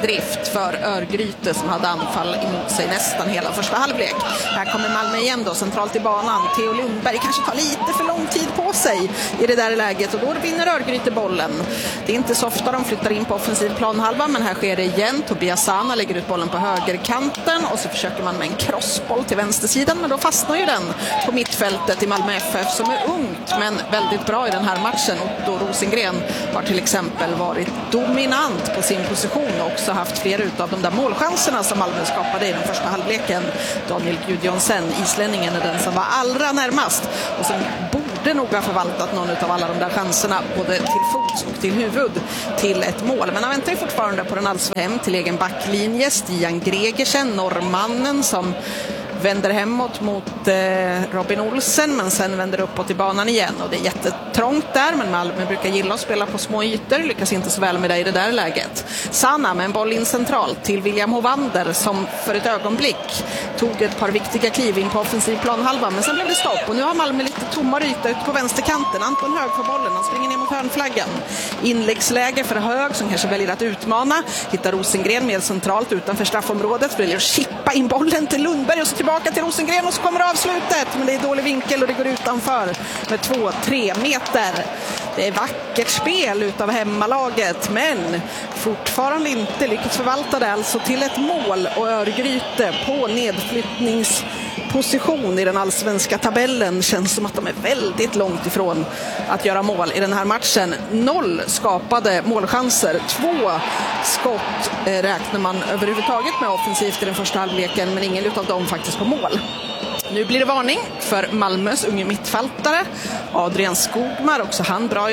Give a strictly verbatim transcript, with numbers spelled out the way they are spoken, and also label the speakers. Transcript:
Speaker 1: bedrift för Örgryte som hade anfall emot sig nästan hela första halvlek. Här kommer Malmö igen då, centralt i banan. Theo Lundberg kanske tar lite för lång tid på sig i det där läget och då vinner Örgryte bollen. Det är inte så ofta de flyttar in på offensiv planhalva, men här sker det igen. Tobias Sana lägger ut bollen på högerkanten och så försöker man med en crossboll till vänstersidan, men då fastnar ju den på mittfältet i Malmö F F som är ungt men väldigt bra i den här matchen. Otto Rosengren har till exempel varit dominant på sin position och också haft flera utav de där målchanserna som Malmö skapade i den första halvleken. Daniel Gudjonsen, islänningen, är den som var allra närmast och som borde nog ha förvaltat någon av alla de där chanserna både till fots och till huvud till ett mål. Men han väntar ju fortfarande på den allsvenska hem till egen backlinje. Stian Gregersen, norrmannen som vänder hemåt mot eh, Robin Olsen men sen vänder uppåt i banan igen och det är jättetrångt där, men Malmö brukar gilla att spela på små ytor, lyckas inte så väl med det i det där läget. Sanna med en boll in centralt till William Hovander som för ett ögonblick tog ett par viktiga kliv in på offensiv planhalva, men sen blev det stopp och nu har Malmö lite tomma yta ut på vänsterkanten. Anton Hög för bollen, han springer ner mot hörnflaggan. Inläggsläge för Hög som kanske väljer att utmana, hittar Rosengren mer centralt utanför straffområdet, väljer att chippa in bollen till Lundberg och så tillbaka till Rosengren och så kommer avslutet, men det är dålig vinkel och det går utanför med två tre meter. Det är vackert spel utav hemmalaget men fortfarande inte lyckats förvalta det alltså till ett mål och Örgryte på nedflyttningsposition i den allsvenska tabellen. Känns som att de är väldigt långt ifrån att göra mål i den här matchen. Noll skapade målchanser, två skott eh, räknar man överhuvudtaget med offensivt i den första halvleken, men ingen utav dem faktiskt på mål. Nu blir det varning för Malmös unge mittfältare Adrian Skogmar, också han bra